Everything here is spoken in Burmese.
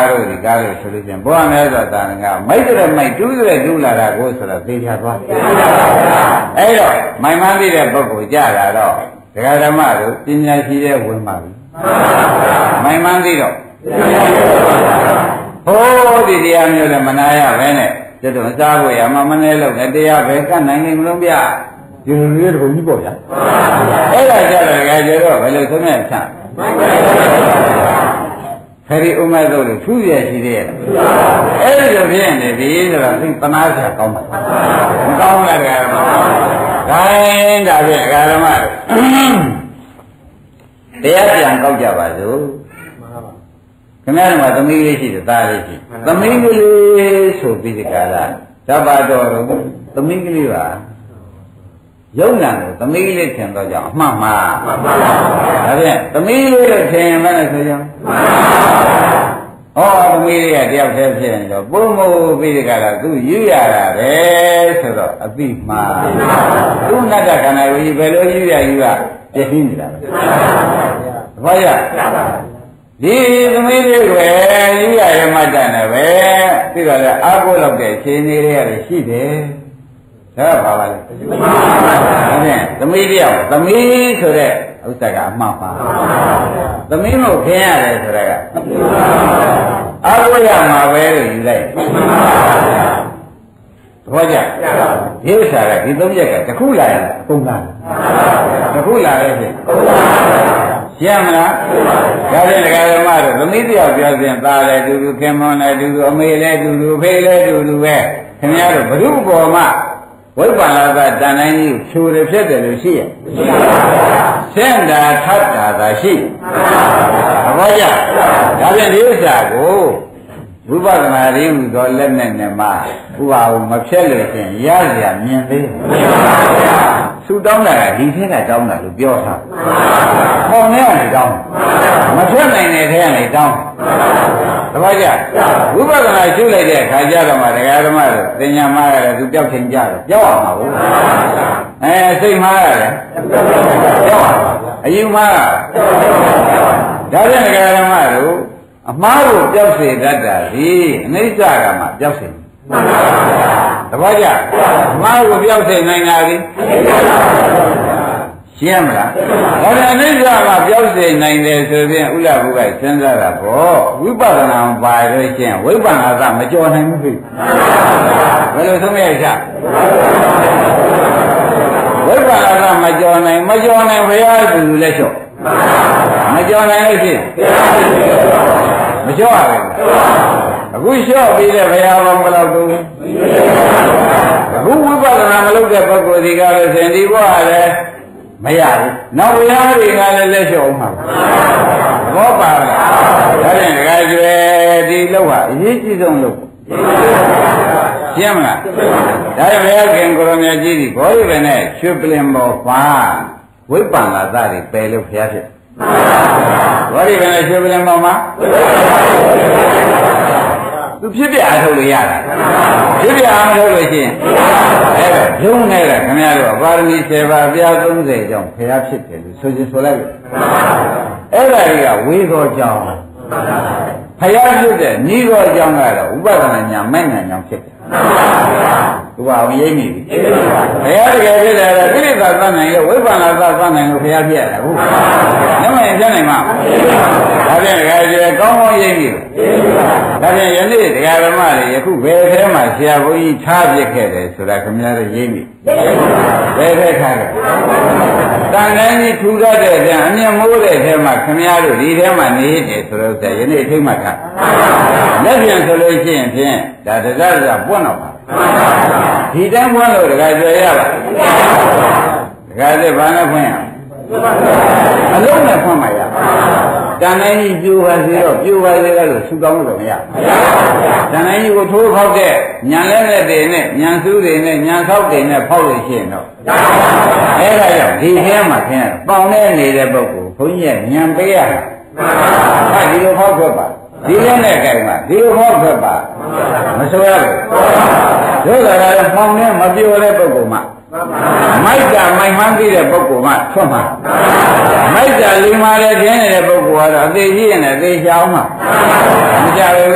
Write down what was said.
တို့ဒီကားလို့ဆိုလို့ချင်းဘုရားများစွာသာငါမိုက်တဲ့မိုက်တူးတဲ့တူးလာတာကိုဆိုတော့သိချသွားတယ်အဲ့တော့မိုင်မှန်းသိတဲ့ပုဂ္ဂိုလ်ကြတာတော့ဒကာဓမ္မတို့ပညာရှိတဲ့ဝင်ပါပြီမိုင်မှန်းသိတော့ဟိုးဒီတရားမျိုးလည်းမနာရပဲနဲ့ကျွတ်တော့စားဖို့ရမမနေလို့လည်းတရားပဲကတ်နိုင်နေမလို့ဗျဒီလိုလေးတခုကြီးပေါ့ဗျာအဲ့ဒါကြတော့ဒကာကျတော့ဘယ်လိုသုံးရချခရီးဥမဲ့တို့လို့ထူးရရှိသေးရဲ့အဲ့ဒီလိုဖြစ်နေပြီဆိုတော့သိတနာစရာကောင်းပါမကောင်းလားဒကာဓမ္မဒါရင်ဒါဖြင့်ဒကာဓမ္မတရားပြန်ကောက်ကြပါစို့ခင်ဗျားတို့ကသမီးလေးရှိတယ်သားလေးရှိသမီးကလေးဆိုပြီးဒီကလာဓမ္မတော်တို့သမီးကလေးပါယုံနာကိုသမီးလေးထင်တော့ကြောင့်အမှန်မှာဒါဖြင့်သမီးလေးလို့ထင်ရင်လည်းဆိုကြဟောသမီးလေးကတယောက်တည်းဖြစ်နေတော့ပုံမို့ပြီးဒီကလာသူယူရတာပဲဆိုတော့အတိမှာသူနတ်တခန္ဓာကိုဘယ်လိုယူရယူရပြည့်နေတာလဲဘာရဒီသမီးလေးကိုယူရရမှတ်တယ်နဲ့ပဲပြီးတော့လည်းအားကိုးလောက်တဲ့ခြေနေလေးရတယ်ရှိတယ်ဒါပါပါလေဒါဖြင့်သမီးတယောက်သမီးဆိုတဲ့ဥစ္စာကအမှန်ပါသမီးမို့ခင်းရတယ်ဆိုတဲ့ကအားကိုးရမှာပဲလို့ယူလိုက်ဘောကြဒီဥစ္စာကဒီသုံးရက်ကတစ်ခုလာရင်ပုံလားတစ်ခုလာရဲ့ဖြင့်ရှင်းမလားဒါဖြင့်ဒကာဓမ္မတို့သမီးတယောက်ပြောရင်သားလည်းတူတူခင်မွန်လည်းတူတူအမေလည်းတူတူဖေလည်းတူတူပဲခင်ဗျားတို့ဘုရုပေါ်မှာဝိပ္ပန္နကတန်တိုင်းကြီးဖြူတယ်ဖြစ်တယ်လို့ရှိရဲ့ရှင်းတာထပ်တာသာရှိဘောကြဒါဖြင့်ဒီဥစ္စာကိုဝိပဿနာရင်းဟူသောလက်နဲ့နဲ့မှဥပါဟုမဖြတ်လို့ရှင်ရရမြင်သေးဆူတောင်းတာကဒီထက်ကတောင်းတာလို့ပြောထားပေါင်ထဲကနေတောင်းမဖြတ်နိုင်တဲ့ထဲကနေတောင်းတပည့်ကြဝိပဿနာရှုလိုက်တဲ့အခါကျတော့မှဒကာဓမ္မတို့သင်ညာမှားရတယ်သူပြောက်ချင်ကြတယ်ပြောက်အောင်ပါဘူးစိတ်မှားရတယ်ပြောက်အောင်အယူမှားဒါဖြင့်ဒကာဓမ္မတို့အမှားကိုပြောက်စေတတ်တာဒီအနိစ္စကမှပြောက်စေတပည့်ကြအမှားကိုပြောက်စေနိုင်တာဒီရှင်းမလားဒါနဲ့အနိစ္စကပြောက်စေနိုင်တယ်ဆိုရင်ဥလဘုကစဉ်းစားတာပေါ့ဝိပဿနာပါလို့ရှင်းဝိပဿနာကမကြော်နိုင်ဘူးဖြစ်ဘယ်လိုသုံးရချဝိပဿနာကမကြော်နိုင်ဘုရားသူလည်းလျှော့မကြော်နိုင်လို့ရှိရင်မလျှော့ရဘူးအခုလျှော့ပြီးတဲ့ဘုရားဘောင်ဘယ်လောက်တုံးအခုဝိပဿနာမလုပ်တဲ့ပုဂ္ဂိုလ်ဒီကားလို့ရှင်ဒီဘဝလည်းမရဘူးနောက်ဘုရားတွေကလည်းလက်လျှော့အောင်မှာဘောပါလားဒါဖြင့်ဒကာကျွယ်ဒီလောက်ဟာအရေးကြီးဆုံးလို့ရှင်းမလားဒါဘုရားခင်ကိုရမကြီးဒီဘောရိပဲနဲ့ရွှေပလင်ပေါ်ပါဝိပဿနာသားတွေပယ်လို့ဘုရားဖြစ်ဘောရိပဲနဲ့ရွှေပလင်ပေါ်မှာသူဖြစ်ပြအားထုတ်လို့ရတာဖြစ်ပြအားမထုတ်လို့ရှိရင်အဲ့ဒါဘုံနေတာခင်ဗျားတို့ပါရမီ7ပါးပြား30ကြောင့်ဘုရားဖြစ်တယ်လို့ဆိုချင်းဆိုလိုက်အဲ့ဒါကြီးကဝေသောကြောင့်ဘုရားဖြစ်တဲ့ဤသောကြောင့်ကတော့ဥပဒနာညာမဲ့ညာကြောင့်ဖြစ်တယ်သူကအောင်ရိပ်မိပြီဘုရားတကယ်ဖြစ်တယ်ကိလေသာသတ်နိုင်လို့ဝိပဿနာသတ်နိုင်လို့ဘုရားဖြစ်ရတယ်ဟုတ်နမရင်ဖြစ်နိုင်မှာဒါဖြင့်ဒကာကျေကောင်းကောင်းရိပ်မိလို့ဒါဖြင့်ယနေ့ဒကာဓမ္မတွေယခုဘယ်ထဲမှာဆရာဘုန်းကြီးထားပြခဲ့တယ်ဆိုတာခင်ဗျားတို့ရိပ်မိဘယ်ထဲထားလဲတန်တိုင်းကြီးထူတတ်တဲ့ပြန်အမြင်မိုးတဲ့ထဲမှာခင်ဗျားတို့ဒီထဲမှာနေတယ်ဆိုတော့ယနေ့အထိတ်မှထားလက်ပြန်ဆိုလို့ရှိရင်ဖြင့်ဒါတရားစပွင့်တော့ပါဒီတန်းပွင့်လို့ဒကာကျွေရပါဒကာစစ်ဘာနဲ့ဖွင့်ရအလုံးနဲ့ဖွင့်မှရတန်တိုင်းကြီးပြိုပါစေတော့ပြိုပါစေလို့ဆူကောင်းလို့မရတန်တိုင်းကြီးကိုထိုးဖောက်တဲ့ညံလဲတဲ့တွေနဲ့ညံစုတွေနဲ့ညံဆောက်တွေနဲ့ဖောက်လို့ရှိရင်တော့အဲ့ဒါကြောင့်ဒီထဲမှာခင်းရပေါင်နဲ့နေတဲ့ပုဂ္ဂိုလ်ဘုန်းကြီးကညံပေးရတာဟာဒီလိုဖောက်ထွက်ပါဒီလည်းနဲ့ကြိုင်မှာဒီလိုဖောက်ထွက်ပါမဆိုရဘူးတို့ကလည်းပေါင်နဲ့မပြိုတဲ့ပုဂ္ဂိုလ်မှာမိုက်ကမိုက်မှန်းသိတဲ့ပုဂ္ဂိုလ်မှဆွတ်မှာမိုက်ကလီမာတဲ့ခင်းနေတဲ့ပုဂ္ဂိုလ်ကတော့အသေးကြီးရင်လည်းအသေးချောင်းမှာမကြဘူး